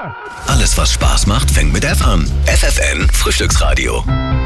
Alles, was Spaß macht, fängt mit F an. FFN Frühstücksradio.